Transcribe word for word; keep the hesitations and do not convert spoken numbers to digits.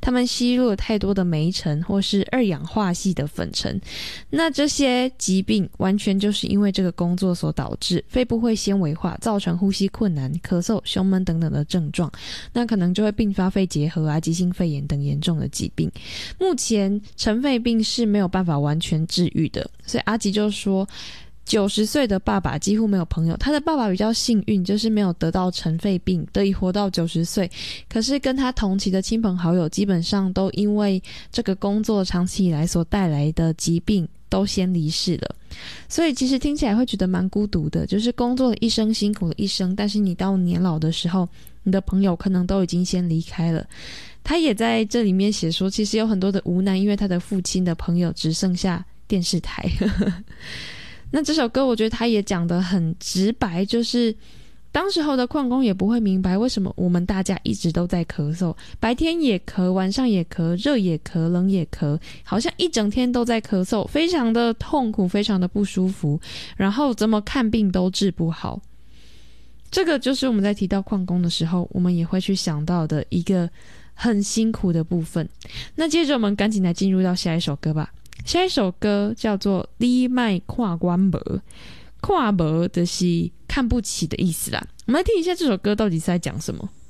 他们吸入了太多的煤尘或是二氧化系的粉尘。那这些疾病完全就是因为这个工作所导致，肺部会纤维化，造成呼吸困难、咳嗽、胸闷等等的症状，那可能就会并发肺结核啊、急性肺炎等严重的疾病。目前尘肺病是没有办法完全治愈的，所以阿吉就说九十岁的爸爸几乎没有朋友，他的爸爸比较幸运，就是没有得到尘肺病，得以活到九十岁。可是跟他同期的亲朋好友基本上都因为这个工作长期以来所带来的疾病都先离世了。所以其实听起来会觉得蛮孤独的，就是工作了一生，辛苦了一生，但是你到年老的时候，你的朋友可能都已经先离开了。他也在这里面写说，其实有很多的无奈，因为他的父亲的朋友只剩下电视台那这首歌我觉得他也讲得很直白，就是当时候的矿工也不会明白为什么我们大家一直都在咳嗽，白天也咳，晚上也咳，热也咳，冷也咳，好像一整天都在咳嗽，非常的痛苦，非常的不舒服，然后怎么看病都治不好。这个就是我们在提到矿工的时候，我们也会去想到的一个很辛苦的部分。那接着我们赶紧来进入到下一首歌吧。下一首歌叫做你莫看我无，看无就是看不起的意思啦。我们来听一下这首歌到底是在讲什么。